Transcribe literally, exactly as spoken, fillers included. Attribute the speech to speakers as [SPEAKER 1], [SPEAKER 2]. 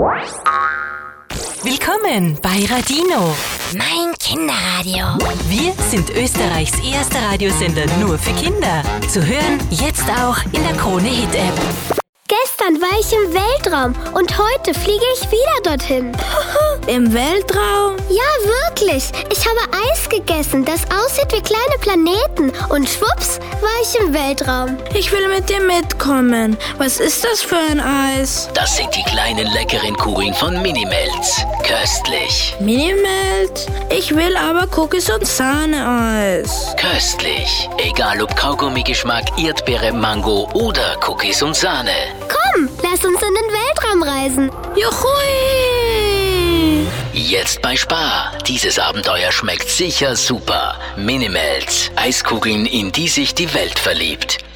[SPEAKER 1] Willkommen bei Radino.
[SPEAKER 2] Mein Kinderradio.
[SPEAKER 1] Wir sind Österreichs erster Radiosender nur für Kinder. Zu hören jetzt auch in der Krone-Hit-App.
[SPEAKER 2] Gestern war ich im Weltraum und heute fliege ich wieder dorthin.
[SPEAKER 3] Im Weltraum?
[SPEAKER 2] Ja, wirklich. Ich habe Eis gegessen, das aussieht wie kleine Planeten. Und schwupps, war ich im Weltraum.
[SPEAKER 3] Ich will mit dir mitkommen. Was ist das für ein Eis?
[SPEAKER 4] Das sind die kleinen leckeren Kugeln von Minimelts. Köstlich.
[SPEAKER 3] Minimelt? Ich will aber Cookies und Sahne-Eis.
[SPEAKER 4] Köstlich. Egal ob Kaugummi-Geschmack, Erdbeere, Mango oder Cookies und Sahne.
[SPEAKER 2] Komm, lass uns in den Weltraum reisen.
[SPEAKER 3] Juhui!
[SPEAKER 4] Jetzt bei Spar. Dieses Abenteuer schmeckt sicher super. Minimelts. Eiskugeln, in die sich die Welt verliebt.